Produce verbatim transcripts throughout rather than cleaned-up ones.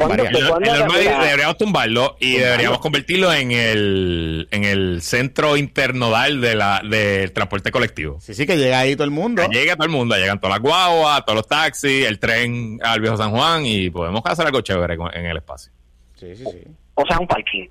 varias. ¿De cuándo? El Normal Mira, deberíamos tumbarlo y tumbarlo. deberíamos convertirlo en el en el centro internodal de la del transporte colectivo. Sí, sí, que llega ahí todo el mundo. Que llega todo el mundo, llegan todas las guaguas, todos los taxis, el tren al Viejo San Juan y podemos hacer algo chévere con- en el espacio. Sí, sí, sí. O sea, un parking.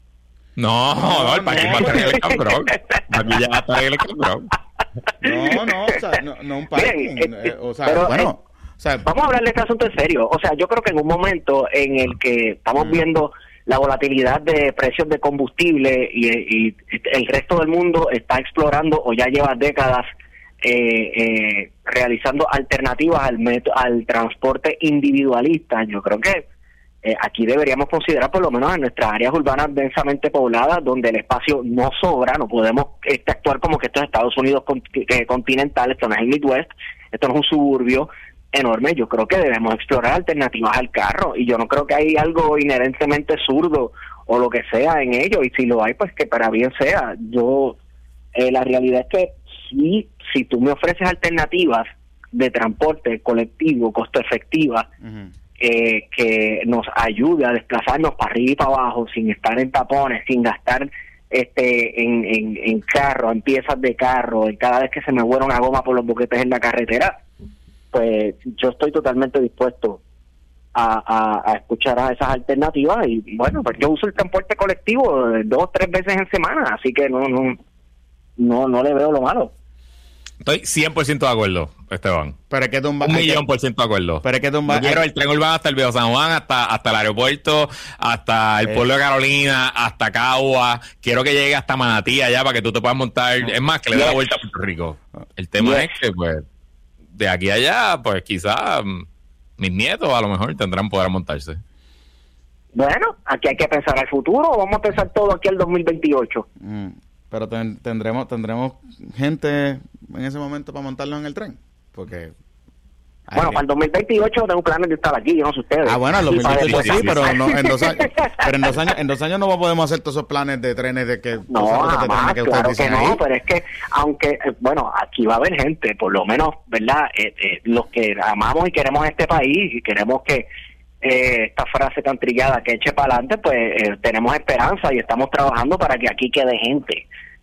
No, no, No, el parking no. va a estar en el Cambrón. Aquí ya va a estar en el Cambrón. No, no, o sea, no, no un parking. Miren, eh, eh, o sea, pero, bueno, o sea, Vamos a hablar de este asunto en serio. O sea, yo creo que en un momento en el que estamos Mm. viendo la volatilidad de precios de combustible y, y el resto del mundo está explorando o ya lleva décadas eh, eh, realizando alternativas al, meto- al transporte individualista, yo creo que eh, aquí deberíamos considerar, por lo menos en nuestras áreas urbanas densamente pobladas, donde el espacio no sobra, no podemos este, actuar como que esto es Estados Unidos con- eh, continental, esto no es el Midwest, esto no es un suburbio enorme. Yo creo que debemos explorar alternativas al carro, y yo no creo que hay algo inherentemente zurdo o lo que sea en ello, y si lo hay, pues que para bien sea. Yo, eh, la realidad es que sí, si tú me ofreces alternativas de transporte colectivo, costo efectiva, ujú. eh, que nos ayude a desplazarnos para arriba y para abajo sin estar en tapones, sin gastar este en, en, en carro, en piezas de carro, en cada vez que se me vuela una goma por los boquetes en la carretera, pues yo estoy totalmente dispuesto a, a, a escuchar a esas alternativas. Y bueno, pues yo uso el transporte colectivo dos o tres veces en semana, así que no no no no le veo lo malo. Estoy cien por ciento de acuerdo, Esteban. Pero es que tumba, Un hay que- millón por ciento de acuerdo. pero es que tumba, Yo quiero hay- el tren urbano hasta el Viejo San Juan, hasta, hasta el aeropuerto, hasta el Eh. pueblo de Carolina, hasta Cagua. Quiero que llegue hasta Manatí allá para que tú te puedas montar. Es más, que le dé la Yes. vuelta a Puerto Rico. El tema Yes. es que, pues, de aquí a allá, pues quizás mm, mis nietos a lo mejor tendrán poder montarse. Bueno, aquí hay que pensar al futuro, o vamos a pensar todo aquí al dos mil veintiocho. Mm, pero ten- tendremos tendremos gente en ese momento para montarlo en el tren, porque Bueno, Ay, para el dos mil veintiocho tengo planes de estar aquí, yo no sé ustedes. ah, bueno, en Y para dos mil veintiocho después- sí, pero no, en dos años, pero en dos años, en dos años no podemos hacer todos esos planes de trenes de que No, esos rutas de jamás, trenes que ustedes claro que dicen no, ahí. pero es que, aunque, eh, bueno, aquí va a haber gente, por lo menos, ¿verdad? Eh, eh, los que amamos y queremos este país y queremos que eh, esta frase tan trillada que eche para adelante, pues eh, tenemos esperanza y estamos trabajando para que aquí quede gente.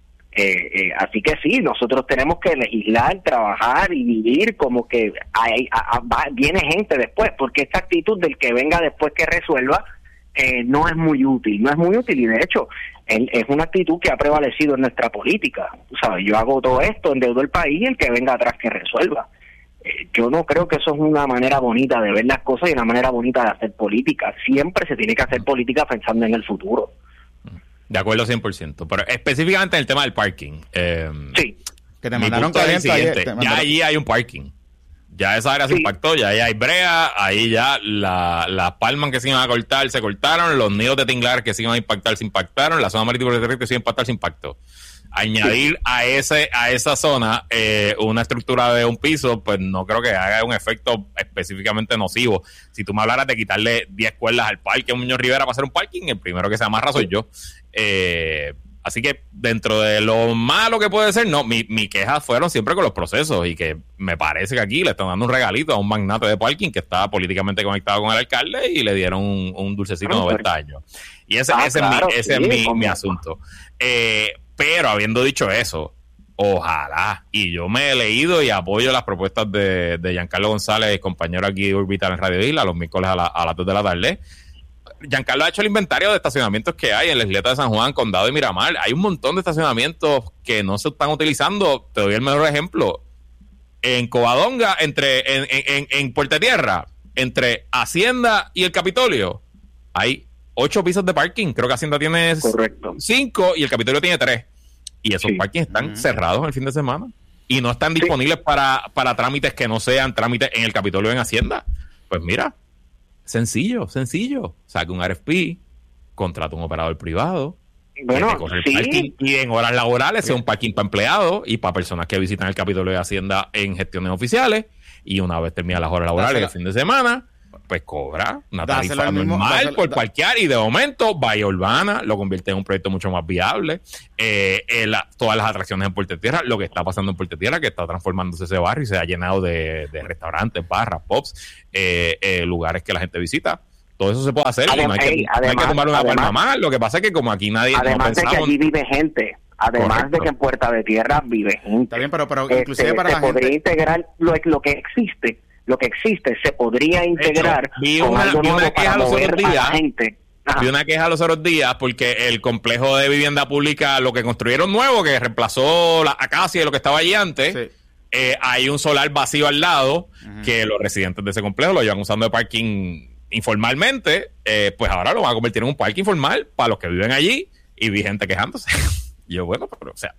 Eh, eh, así que sí, nosotros tenemos que legislar, trabajar y vivir como que hay, a- a- va- viene gente después, porque esta actitud del que venga después que resuelva eh, no es muy útil, no es muy útil, y de hecho el- es una actitud que ha prevalecido en nuestra política. Tú sabes, yo hago todo esto, endeudo el país, y el que venga atrás que resuelva. Eh, yo no creo que eso es una manera bonita de ver las cosas y una manera bonita de hacer política. Siempre se tiene que hacer política pensando en el futuro. De acuerdo cien por ciento. Pero específicamente en el tema del parking. Eh, Sí. Que te mi mandaron punto es el caliente ayer. siguiente. te Ya mandaron- allí hay un parking. Ya esa área se Sí. impactó, ya ahí hay brea, ahí ya la- las palmas que se iban a cortar se cortaron, los nidos de tinglar que se iban a impactar se impactaron, la zona marítima que se iba a impactar se impactó. Añadir a ese a esa zona eh, una estructura de un piso, pues no creo que haga un efecto específicamente nocivo. Si tú me hablaras de quitarle diez cuerdas al parque a Muñoz Rivera para hacer un parking, el primero que se amarra soy yo. Eh, así que dentro de lo malo que puede ser, no, mi, mi queja fueron siempre con los procesos, y que me parece que aquí le están dando un regalito a un magnate de parking que estaba políticamente conectado con el alcalde y le dieron un, un dulcecito de noventa años. Y ese, Ah, ese claro, es mi, ese sí, es mi, como- mi asunto. Eh, pero habiendo dicho eso, ojalá, y yo me he leído y apoyo las propuestas de, de Giancarlo González, compañero aquí de Orbital en Radio Isla, los miércoles a, la, a las dos de la tarde. Giancarlo ha hecho el inventario de estacionamientos que hay en la isleta de San Juan, Condado y Miramar. Hay un montón de estacionamientos que no se están utilizando. Te doy el mejor ejemplo. En Covadonga, entre, en, en, en Puerto Tierra, entre Hacienda y el Capitolio, hay ocho pisos de parking. Creo que Hacienda tiene Correcto. cinco y el Capitolio tiene tres. Y esos Sí. parkings están Ujú. cerrados el fin de semana. Y no están Sí. disponibles para, para trámites que no sean trámites en el Capitolio o en Hacienda. Pues mira, sencillo, sencillo. Saca un R F P, contrata un operador privado, Bueno, que te corre el sí. parking, y en horas laborales sea un parking para empleados y para personas que visitan el Capitolio de Hacienda en gestiones oficiales, y una vez terminan las horas laborales Dásela. el fin de semana, pues cobra una Dásela tarifa al mismo- normal dásela- por da- parquear, y de momento Bahía Urbana lo convierte en un proyecto mucho más viable. Eh, eh, la- todas las atracciones en Puerto Tierra, lo que está pasando en Puerto Tierra, que está transformándose ese barrio y se ha llenado de, de restaurantes, barras, pubs, eh, eh, lugares que la gente visita. Todo eso se puede hacer. Adem- no, hay que, ey, además, no hay que tomar una además, palma más. Lo que pasa es que como aquí nadie además no de que pensamos... allí vive gente, además Correcto. de que en Puerta de Tierra vive gente. Está bien, pero, pero Este, inclusive para se la podría gente... integrar lo, lo que existe, lo que existe se podría integrar vi con una- algo vi una nuevo queja para los mover otros a la días. gente. Ajá. Vi una queja los otros días porque el complejo de vivienda pública, lo que construyeron nuevo, que reemplazó la acacia y lo que estaba allí antes, Sí. eh, hay un solar vacío al lado Ujú. que los residentes de ese complejo lo llevan usando de parking informalmente, eh, pues ahora lo van a convertir en un parking informal para los que viven allí y vi gente quejándose. Y yo, bueno, pero o sea...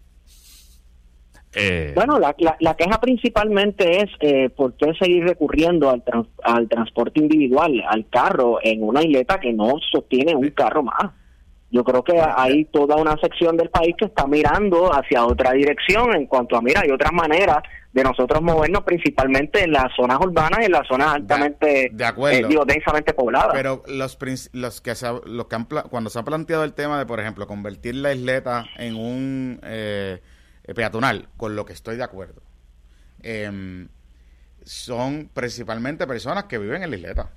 Eh, Bueno, la, la, la queja principalmente es eh, por qué seguir recurriendo al, trans- al transporte individual, al carro, en una isleta que no sostiene un carro más. Yo creo que hay toda una sección del país que está mirando hacia otra dirección en cuanto a, mira, hay otras maneras de nosotros movernos, principalmente en las zonas urbanas y en las zonas altamente, De- de acuerdo. eh, digo, densamente pobladas. Pero los prin- los que, se, ha- los que han pla- cuando se ha planteado el tema de, por ejemplo, convertir la isleta en un eh, peatonal, con lo que estoy de acuerdo, em, son principalmente personas que viven en la isleta.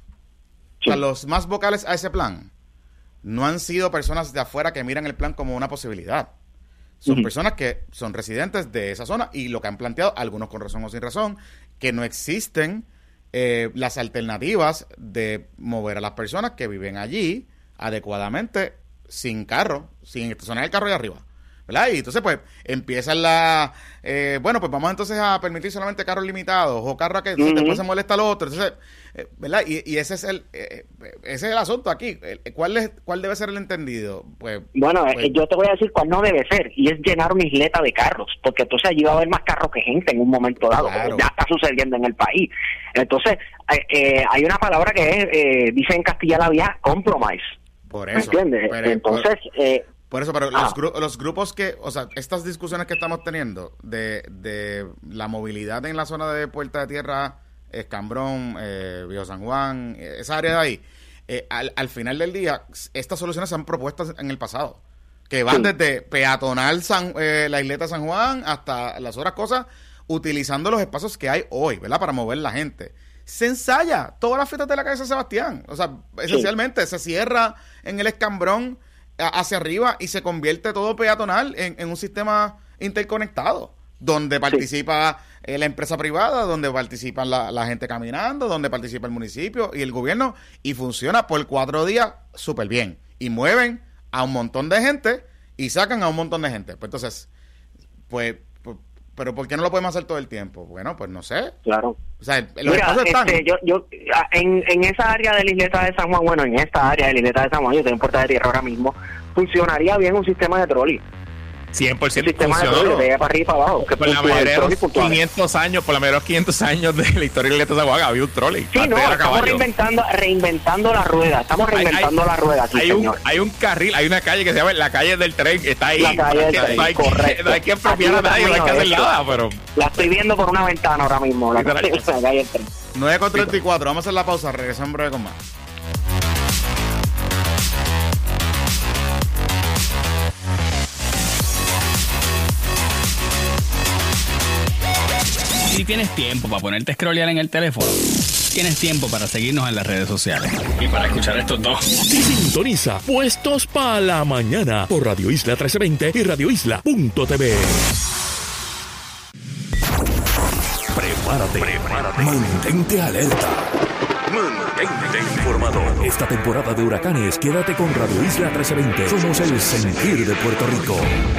O sea, Sí. los más vocales a ese plan no han sido personas de afuera que miran el plan como una posibilidad. Son Ujú. personas que son residentes de esa zona y lo que han planteado, algunos con razón o sin razón, que no existen eh, las alternativas de mover a las personas que viven allí adecuadamente sin carro, sin estacionar el carro ahí arriba. ¿Verdad? Y entonces, pues, empiezan la... Eh, bueno, pues vamos entonces a permitir solamente carros limitados o carros que Ujú. después se molesta al otro. Entonces, eh, ¿verdad? Y, y ese es el eh, ese es el asunto aquí. El- ¿Cuál, es, ¿Cuál debe ser el entendido? Pues, Bueno, pues, eh, yo te voy a decir cuál no debe ser, y es llenar una isleta de carros, porque entonces allí va a haber más carros que gente en un momento dado, Claro. como ya está sucediendo en el país. Entonces, eh, eh, hay una palabra que es, eh, dice en Castilla la Vieja, compromise. por ¿Me eso. entiendes? Pero- Entonces, eh, Por eso, pero Ah. los, gru- los grupos que, o sea, estas discusiones que estamos teniendo de, de la movilidad en la zona de Puerta de Tierra, Escambrón, eh, Viejo San Juan, eh, esa área de ahí, eh, al, al final del día, estas soluciones se han propuesto en el pasado, que van Sí. desde peatonal San, eh, la isleta de San Juan hasta las otras cosas, utilizando los espacios que hay hoy, ¿verdad? Para mover la gente. Se ensaya todas las fiestas de la calle San Sebastián. O sea, esencialmente se cierra en el Escambrón hacia arriba y se convierte todo peatonal en, en un sistema interconectado, donde participa eh, la empresa privada, donde participa la, la gente caminando, donde participa el municipio y el gobierno, y funciona por cuatro días súper bien. Y mueven a un montón de gente y sacan a un montón de gente. Pues entonces, pues, pues, pero ¿por qué no lo podemos hacer todo el tiempo? Bueno, pues no sé. claro. O sea, los Mira, espacios están. este, yo, yo, ah, en, en esa área de la isleta de San Juan, bueno, en esta área de la isleta de San Juan, yo estoy en Puerta de Tierra ahora mismo, funcionaría bien un sistema de trolley. cien por Un ciento sistema de funcionó. trolley de para arriba y para abajo. Que Por la funcione, mayoría de trolley los puntual. quinientos años, por la mayoría de los quinientos años de la historia de la San Juan había un trolley. Sí, Antes no, era estamos caballo. reinventando, reinventando la rueda, estamos Hay- hay- reinventando la rueda aquí, hay un, señor. hay un carril, hay una calle que se llama la calle del tren, que está ahí. La calle del No hay tren, que- correcto. No hay que expropiar a Aquí nadie, no hay que hacer mío, nada, pero... La estoy viendo por una ventana ahora mismo, la Literal. calle, la calle del tren. nueve con treinta y cuatro, vamos a hacer la pausa, regresamos en breve con más. Si tienes tiempo para ponerte a scrollear en el teléfono, tienes tiempo para seguirnos en las redes sociales. Y para escuchar estos dos. Sintoniza Puestos para la Mañana por Radio Isla trece veinte y radio isla punto t v. Prepárate, prepárate. Mantente alerta. Mantente informado. Esta temporada de huracanes, quédate con Radio Isla trece veinte. Somos el sentir de Puerto Rico.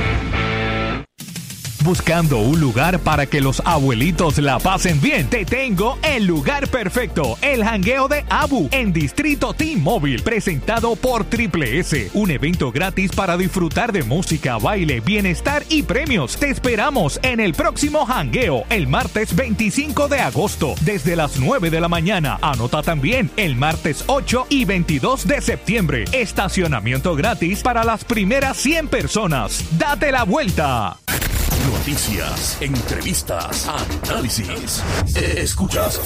Buscando un lugar para que los abuelitos la pasen bien, te tengo el lugar perfecto, el jangueo de Abu en Distrito T-Mobile, presentado por Triple S, un evento gratis para disfrutar de música, baile, bienestar y premios. Te esperamos en el próximo jangueo, el martes veinticinco de agosto, desde las nueve de la mañana. Anota también el martes ocho y veintidós de septiembre. Estacionamiento gratis para las primeras cien personas. ¡Date la vuelta! Noticias, entrevistas, análisis. Escuchas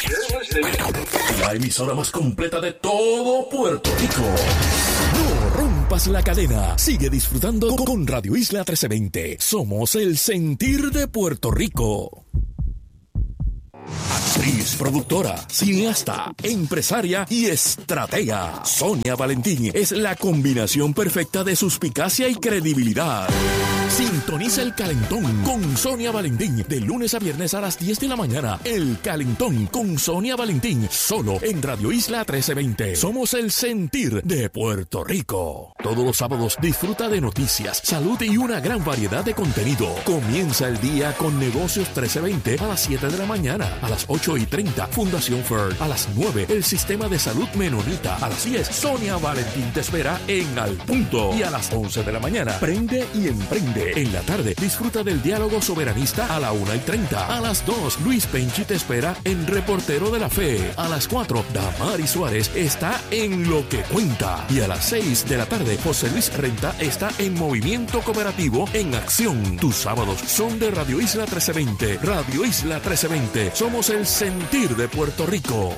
la emisora más completa de todo Puerto Rico. No rompas la cadena. Sigue disfrutando con Radio Isla trece veinte. Somos el sentir de Puerto Rico. Actriz, productora, cineasta, empresaria y estratega. Sonia Valentín es la combinación perfecta de suspicacia y credibilidad. Sintoniza El Calentón con Sonia Valentín de lunes a viernes a las diez de la mañana. El Calentón con Sonia Valentín, solo en Radio Isla trece veinte. Somos el sentir de Puerto Rico. Todos los sábados disfruta de noticias, salud y una gran variedad de contenido. Comienza el día con Negocios trece veinte a las siete de la mañana. A las ocho y treinta, Fundación F E R. A las nueve, el Sistema de Salud Menonita. A las diez, Sonia Valentín te espera en Al Punto. Y a las once de la mañana, Prende y Emprende. En la tarde, disfruta del diálogo soberanista a la una y treinta. A las dos, Luis Penchi te espera en Reportero de la Fe. A las cuatro, Damari Suárez está en Lo que Cuenta. Y a las seis de la tarde, José Luis Renta está en Movimiento Cooperativo en Acción. Tus sábados son de Radio Isla trece veinte. Radio Isla trece veinte. Somos el sentir de Puerto Rico.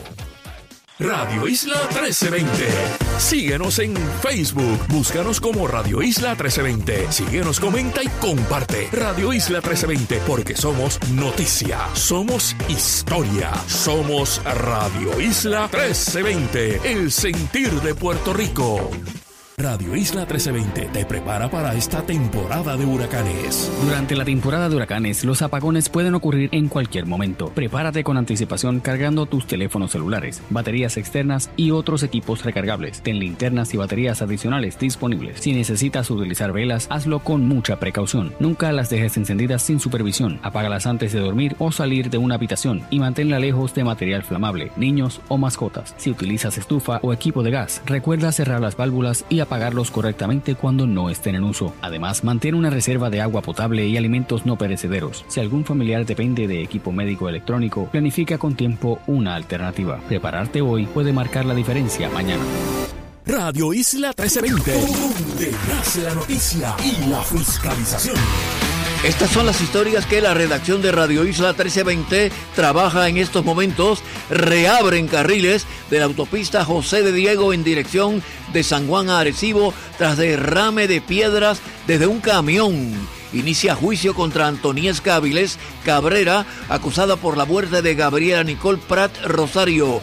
Radio Isla trece veinte. Síguenos en Facebook. Búscanos como Radio Isla trece veinte. Síguenos, comenta y comparte. Radio Isla trece veinte, porque somos noticia, somos historia, somos Radio Isla trece veinte, el sentir de Puerto Rico. Radio Isla trece veinte te prepara para esta temporada de huracanes. Durante la temporada de huracanes, los apagones pueden ocurrir en cualquier momento. Prepárate con anticipación cargando tus teléfonos celulares, baterías externas y otros equipos recargables. Ten linternas y baterías adicionales disponibles. Si necesitas utilizar velas, hazlo con mucha precaución. Nunca las dejes encendidas sin supervisión. Apágalas antes de dormir o salir de una habitación y manténla lejos de material flamable, niños o mascotas. Si utilizas estufa o equipo de gas, recuerda cerrar las válvulas y apagarlos correctamente cuando no estén en uso. Además, mantén una reserva de agua potable y alimentos no perecederos. Si algún familiar depende de equipo médico electrónico, planifica con tiempo una alternativa. Prepararte hoy puede marcar la diferencia mañana. Radio Isla trece veinte, donde nace la noticia y la fiscalización. Estas son las historias que la redacción de Radio Isla trece veinte trabaja en estos momentos. Reabren carriles de la autopista José de Diego en dirección de San Juan a Arecibo tras derrame de piedras desde un camión. Inicia juicio contra Antoniesca Avilés Cabrera, acusada por la muerte de Gabriela Nicole Prat Rosario,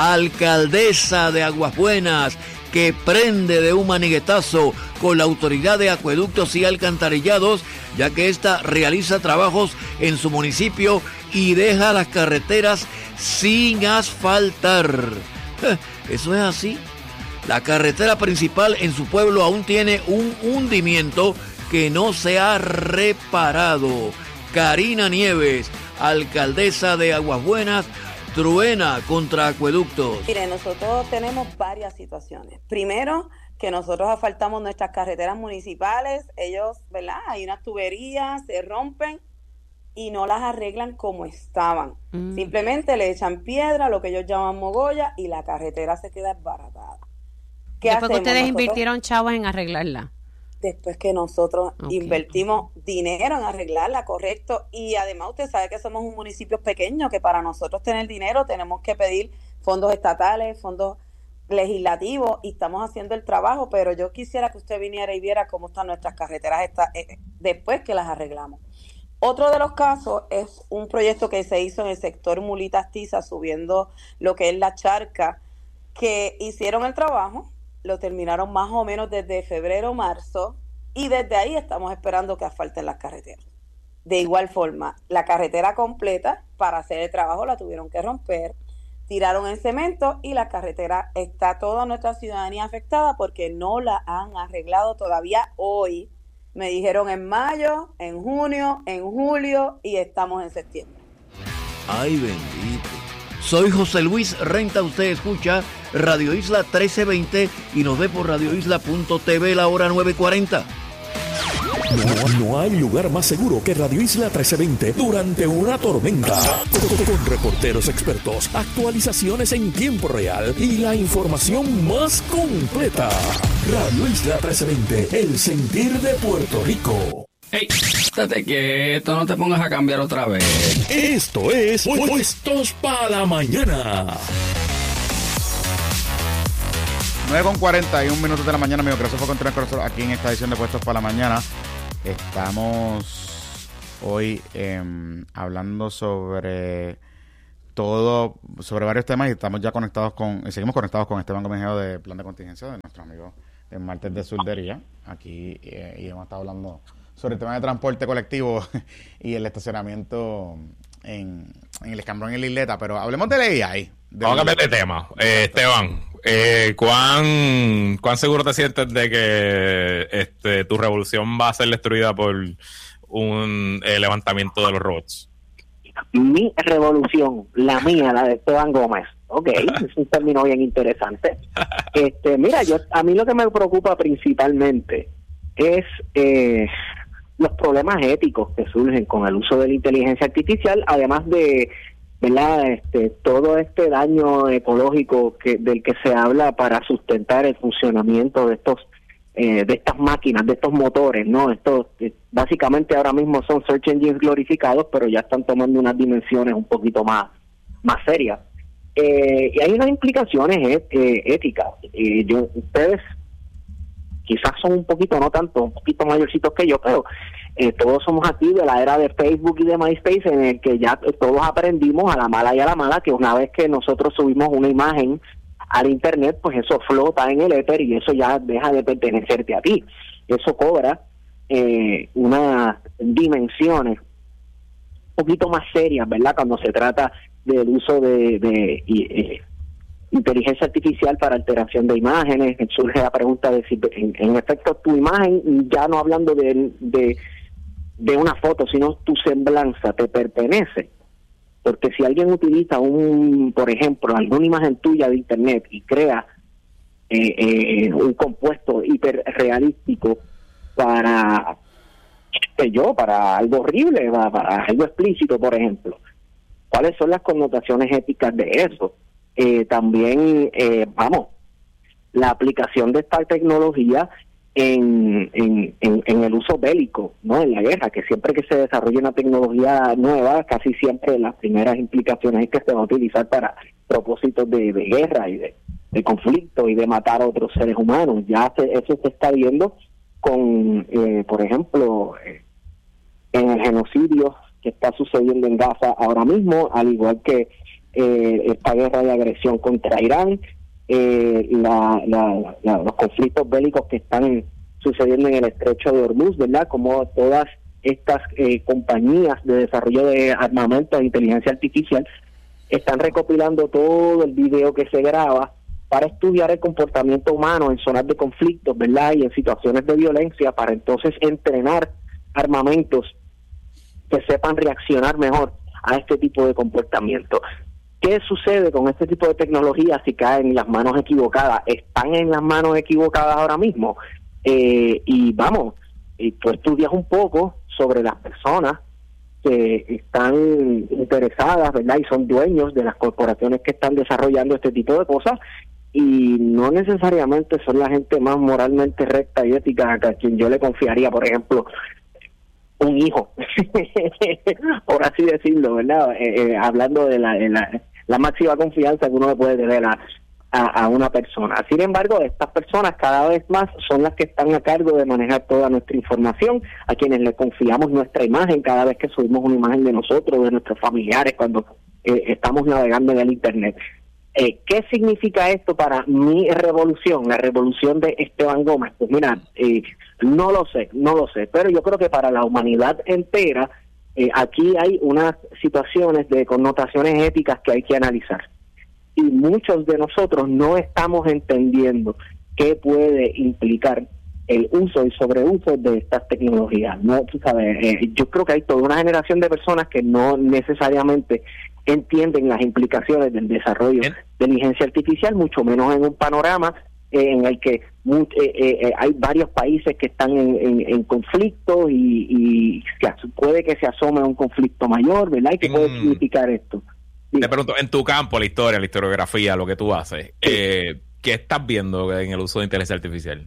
alcaldesa de Aguas Buenas, que prende de un maniguetazo con la Autoridad de Acueductos y Alcantarillados, ya que ésta realiza trabajos en su municipio y deja las carreteras sin asfaltar. ¿Eso es así? La carretera principal en su pueblo aún tiene un hundimiento que no se ha reparado. Karina Nieves, alcaldesa de Aguas Buenas, truena contra Acueductos. Mire, nosotros tenemos varias situaciones. Primero, que nosotros asfaltamos nuestras carreteras municipales, ellos, ¿verdad? Hay unas tuberías, se rompen y no las arreglan como estaban. Mm. Simplemente le echan piedra, lo que ellos llaman mogolla, y la carretera se queda desbaratada. ¿Qué Después que ustedes nosotros? invirtieron chavos en arreglarla. Después que nosotros Okay. invertimos dinero en arreglarla, correcto, y además usted sabe que somos un municipio pequeño, que para nosotros tener dinero tenemos que pedir fondos estatales, fondos legislativos, y estamos haciendo el trabajo, pero yo quisiera que usted viniera y viera cómo están nuestras carreteras esta, eh, después que las arreglamos. Otro de los casos es un proyecto que se hizo en el sector Mulitas Tiza, subiendo lo que es la charca, que hicieron el trabajo, lo terminaron más o menos desde febrero, marzo, y desde ahí estamos esperando que asfalten las carreteras. De igual forma, la carretera completa, para hacer el trabajo la tuvieron que romper, tiraron el cemento y la carretera está toda nuestra ciudadanía afectada porque no la han arreglado todavía hoy. Me dijeron en mayo, en junio, en julio y estamos en septiembre. Ay, bendito. Soy José Luis Renta, usted escucha Radio Isla trece veinte y nos ve por radio isla punto t v la hora nueve cuarenta. No, no hay lugar más seguro que Radio Isla trece veinte durante una tormenta. Con, con reporteros expertos, actualizaciones en tiempo real y la información más completa. Radio Isla trece veinte, el sentir de Puerto Rico. ¡Ey! Estate quieto, no te pongas a cambiar otra vez. Esto es Puestos para la Mañana. nueve con cuarenta y un minutos de la mañana, amigos. Gracias por continuar con nosotros aquí en esta edición de Puestos para la Mañana. Estamos hoy eh, hablando sobre todo sobre varios temas y estamos ya conectados con, seguimos conectados con Esteban Gómez Geo de Plan de Contingencia, de nuestro amigo de Martes de Surdería, aquí, eh, y hemos estado hablando sobre el tema de transporte colectivo y el estacionamiento en, en el Escambrón y en la Isleta, pero hablemos de la A I. Vamos a cambiar de tema. Eh, Esteban, eh, ¿cuán, ¿cuán seguro te sientes de que este, tu revolución va a ser destruida por un eh, levantamiento de los robots? Mi revolución, la mía, la de Esteban Gómez. Ok, es un término bien interesante. Este, mira, yo a mí lo que me preocupa principalmente es eh, los problemas éticos que surgen con el uso de la inteligencia artificial, además de, ¿verdad? Este, todo este daño ecológico que del que se habla para sustentar el funcionamiento de estos eh, de estas máquinas, de estos motores, ¿no? Estos eh, básicamente ahora mismo son search engines glorificados, pero ya están tomando unas dimensiones un poquito más más serias. Eh, y hay unas implicaciones eh, eh, éticas. Eh, yo, ustedes quizás son un poquito, no tanto, un poquito mayorcitos que yo, pero eh, todos somos aquí de la era de Facebook y de MySpace, en el que ya todos aprendimos a la mala y a la mala que una vez que nosotros subimos una imagen al internet, pues eso flota en el éter y eso ya deja de pertenecerte a ti. Eso cobra eh, unas dimensiones un poquito más serias, ¿verdad? Cuando se trata del uso de, de eh, inteligencia artificial para alteración de imágenes. Surge la pregunta de si en, en efecto tu imagen, ya no hablando de, de de una foto, sino tu semblanza te pertenece. Porque si alguien utiliza un, por ejemplo, alguna imagen tuya de internet y crea eh, eh, un compuesto hiperrealístico para, que yo, para algo horrible, para, para algo explícito, por ejemplo, ¿cuáles son las connotaciones éticas de eso? Eh, también, eh, vamos, la aplicación de esta tecnología en, en, en, en el uso bélico, ¿no? En la guerra, que siempre que se desarrolla una tecnología nueva, casi siempre las primeras implicaciones es que se va a utilizar para propósitos de, de guerra y de, de conflicto y de matar a otros seres humanos. Ya se, eso se está viendo con, eh, por ejemplo, eh, en el genocidio que está sucediendo en Gaza ahora mismo, al igual que eh, esta guerra de agresión contra Irán, eh, la, la, la, los conflictos bélicos que están sucediendo en el estrecho de Hormuz, ¿verdad? Como todas estas eh, compañías de desarrollo de armamento de inteligencia artificial están recopilando todo el video que se graba para estudiar el comportamiento humano en zonas de conflictos, ¿verdad? Y en situaciones de violencia, para entonces entrenar armamentos que sepan reaccionar mejor a este tipo de comportamiento. ¿Qué sucede con este tipo de tecnología si caen en las manos equivocadas? Están en las manos equivocadas ahora mismo. Eh, y vamos, y tú estudias un poco sobre las personas que están interesadas, ¿verdad? Y son dueños de las corporaciones que están desarrollando este tipo de cosas, y no necesariamente son la gente más moralmente recta y ética a quien yo le confiaría, por ejemplo, un hijo, por así decirlo, ¿verdad? Eh, eh, hablando de la, de la la máxima confianza que uno le puede tener a, a, a una persona. Sin embargo, estas personas cada vez más son las que están a cargo de manejar toda nuestra información, a quienes le confiamos nuestra imagen cada vez que subimos una imagen de nosotros, de nuestros familiares, cuando eh, estamos navegando en el internet. Eh, ¿Qué significa esto para mi revolución, la revolución de Esteban Gómez? Pues mira, eh, no lo sé, no lo sé, pero yo creo que para la humanidad entera, Eh, aquí hay unas situaciones de connotaciones éticas que hay que analizar, y muchos de nosotros no estamos entendiendo qué puede implicar el uso y sobreuso de estas tecnologías. No, tú sabes, eh, yo creo que hay toda una generación de personas que no necesariamente entienden las implicaciones del desarrollo ¿En? de inteligencia artificial, mucho menos en un panorama eh, en el que muy, eh, eh, hay varios países que están en, en, en conflicto y, y puede que se asome un conflicto mayor, ¿verdad? ¿Y qué mm. puede significar esto? Sí. Te pregunto, en tu campo, la historia, la historiografía, lo que tú haces, sí. eh, ¿qué estás viendo en el uso de inteligencia artificial?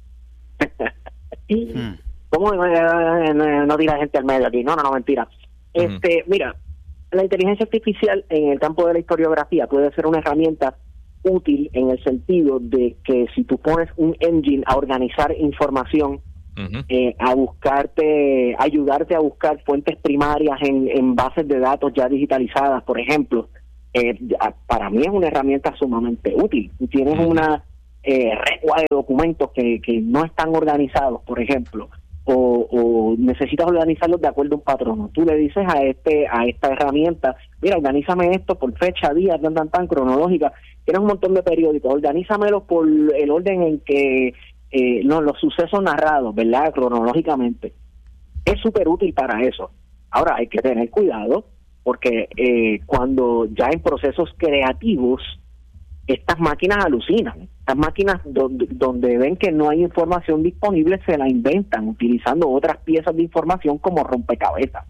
¿Cómo no, no, no tira gente al medio aquí? No, no, no, mentira. Uh-huh. Este, mira, la inteligencia artificial en el campo de la historiografía puede ser una herramienta útil en el sentido de que si tú pones un engine a organizar información, uh-huh. eh, a buscarte, ayudarte a buscar fuentes primarias en, en bases de datos ya digitalizadas, por ejemplo, eh, para mí es una herramienta sumamente útil. Tú tienes una eh, recua de documentos que, que no están organizados, por ejemplo, o, o necesitas organizarlos de acuerdo a un patrono. Tú le dices a este a esta herramienta, mira, organízame esto por fecha, día, tan, tan, tan, cronológica. Tienes un montón de periódicos, organízamelos por el orden en que eh, no, los sucesos narrados, ¿verdad? Cronológicamente. Es súper útil para eso. Ahora hay que tener cuidado porque eh, cuando ya en procesos creativos estas máquinas alucinan. Estas máquinas donde, donde ven que no hay información disponible se la inventan utilizando otras piezas de información como rompecabezas.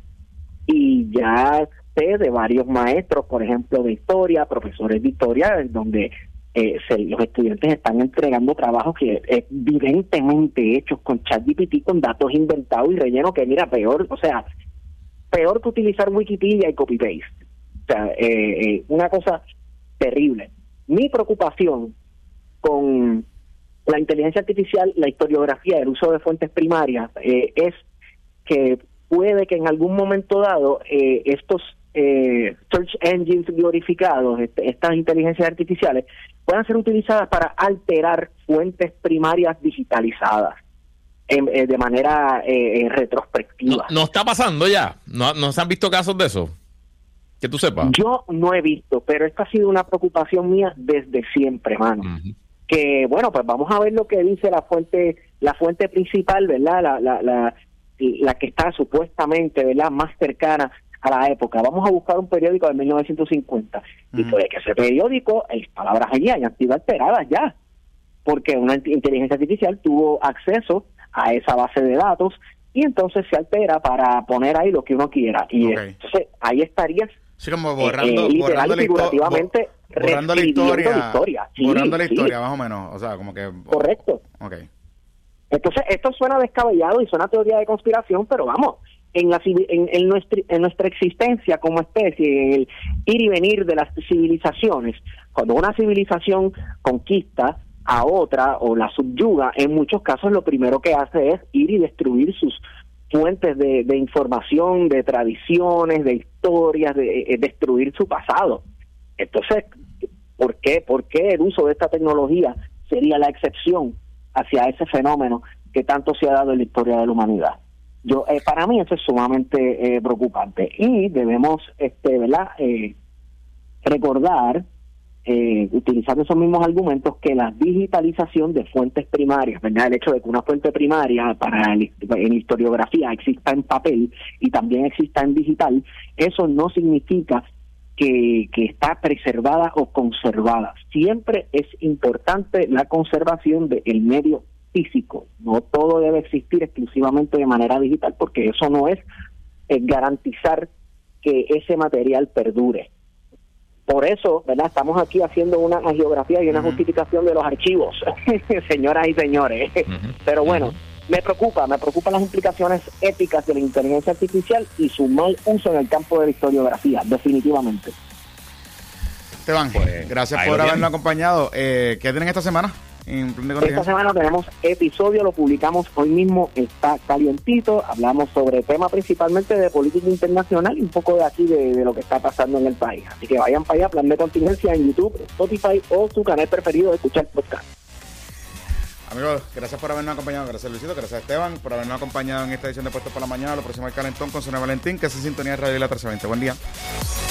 Y ya sé de varios maestros, por ejemplo, de historia, profesores de historia, donde eh, se, los estudiantes están entregando trabajos que evidentemente hechos con ChatGPT, con datos inventados y rellenos, que mira, peor, o sea, peor que utilizar Wikipedia y copy-paste. O sea, eh, eh, una cosa terrible. Mi preocupación con la inteligencia artificial, la historiografía, el uso de fuentes primarias, eh, es que puede que en algún momento dado eh, estos eh, search engines glorificados, este, estas inteligencias artificiales, puedan ser utilizadas para alterar fuentes primarias digitalizadas en, eh, de manera eh, retrospectiva. No, no está pasando ya. No, no se han visto casos de eso. Que tú sepas. Yo no he visto, pero esta ha sido una preocupación mía desde siempre, hermano. Uh-huh. Que bueno, pues vamos a ver lo que dice la fuente, la fuente principal, ¿verdad? La, la, la, la que está supuestamente, ¿verdad? Más cercana a la época. Vamos a buscar un periódico de mil novecientos cincuenta uh-huh. y puede que ese periódico, las palabras allí hayan sido alteradas ya, porque una inteligencia artificial tuvo acceso a esa base de datos y entonces se altera para poner ahí lo que uno quiera. Y okay. entonces ahí estarías sí, como borrando, eh, literal borrando y figurativamente la, borrando la historia, la historia. Sí, borrando la sí. historia, más o menos, o sea, como que correcto. Okay. Entonces esto suena descabellado y suena teoría de conspiración, pero vamos, en la en, en nuestra en nuestra existencia como especie, en el ir y venir de las civilizaciones, cuando una civilización conquista a otra o la subyuga, en muchos casos lo primero que hace es ir y destruir sus fuentes de, de información, de tradiciones, de historias, de, de destruir su pasado. Entonces, ¿por qué? ¿Por qué el uso de esta tecnología sería la excepción hacia ese fenómeno que tanto se ha dado en la historia de la humanidad? Yo, eh, para mí eso es sumamente eh, preocupante y debemos, este, ¿verdad? Eh, recordar, eh, utilizando esos mismos argumentos, que la digitalización de fuentes primarias, ¿verdad? El hecho de que una fuente primaria para el, en historiografía exista en papel y también exista en digital, eso no significa que, que está preservada o conservada. Siempre es importante la conservación del medio físico. No todo debe existir exclusivamente de manera digital, porque eso no es, es garantizar que ese material perdure. Por eso, ¿verdad? Estamos aquí haciendo una geografía y una uh-huh. justificación de los archivos, señoras y señores. Uh-huh. Pero bueno, uh-huh. me preocupa, me preocupan las implicaciones éticas de la inteligencia artificial y su mal uso en el campo de la historiografía, definitivamente. Esteban, pues, gracias por habernos acompañado. Eh, ¿Qué tienen esta semana? Esta semana tenemos episodio, lo publicamos hoy mismo, está calientito, hablamos sobre temas principalmente de política internacional y un poco de aquí de, de lo que está pasando en el país. Así que vayan para allá, Plan de Contingencia en YouTube, Spotify o su canal preferido de escuchar podcast. Amigos, gracias por habernos acompañado, gracias Luisito, gracias Esteban por habernos acompañado en esta edición de Puestos por la Mañana. Lo próximo al Calentón con Sonia Valentín, que es en sintonía de Radio Isla trece veinte. Buen día.